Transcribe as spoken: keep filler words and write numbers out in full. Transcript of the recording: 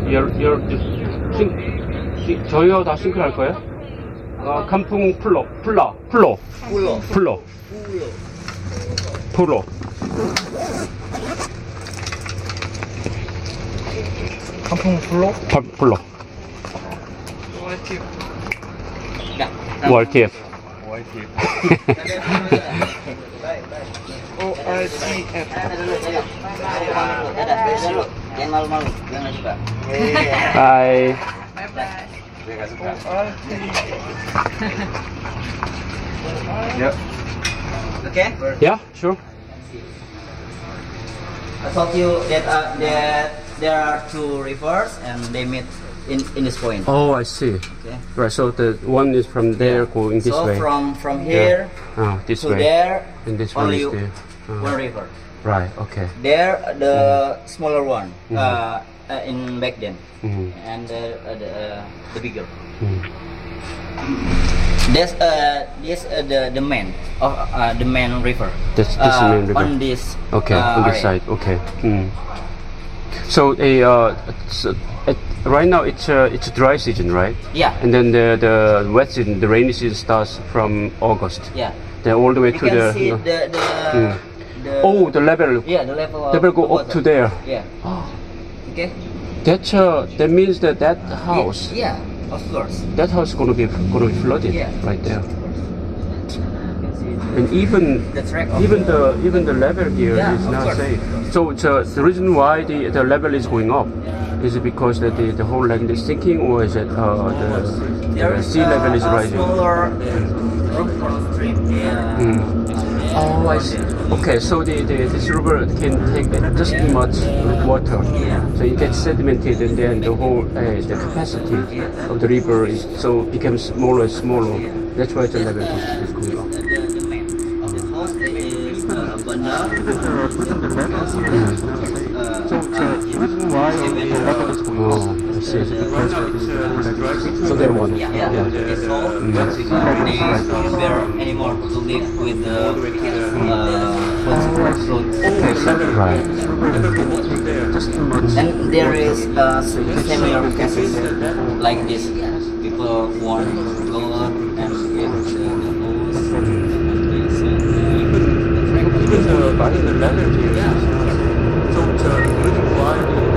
열, 열, 싱, 싱, 저희하고 다 싱크할 거예요? 어, 칸풍 플로, 플라, 플로, Pulo. 플로, Pulo. 플로. Kampung Pulo. 파, 플로. Enggak. 월티에프. O R T F. Jangan malu-malu, jangan suka. 하이. O R T. Yeah. Okay? Yeah, sure. I told you that uh, that there are two rivers and they meet in in this point. Oh, I see. Okay. Right, so the one is from there going this so way. from from here Ah, this to way. there, And this one only is there. Ah. one river. Right, okay. There the smaller one Mhm. uh, uh, in back then, Mm. and the uh, the, uh, the bigger. Mm. This uh this uh, the the main of uh, the main river. This- this uh, main river. on this. Okay, uh, on this area. side. Okay. Mm. So a uh, it's, uh, at, right now it's uh, it's dry season, right? Yeah. And then the the wet season, the rainy season starts from August. Yeah. Then all the way You to can the. see no. the the, Mm. the Oh, the level. yeah the level of Level go the up to water. there. Yeah. Okay. That uh, that means that that house, Yeah, of course. that house is gonna be gonna be flooded Yeah. right there. You can see And even the track of even the even the level here Yeah, is of not course. safe. So it's, uh, the reason why the, the level is going up is it because that the, the whole land is sinking, or is it uh, the, there the is sea level is a rising? smaller brook stream. Yeah. Mm. Oh, I see. Okay, so the, the this river can take just as much water, Yeah. so it gets sedimented, and then the whole uh, the capacity of the river is so becomes smaller and smaller. That's why the level is, is going up. The, the main of the house is uh, bandar. So the reason why the level is going up, I see, is because so there one. Yeah, yeah. It's all Mm. uh, they don't bear anymore to live with the uh, what's it called? Okay, so right. Just too much. And there is uh, similar cases like this. People want to go out and get the Even the buying the leather here. So the reason why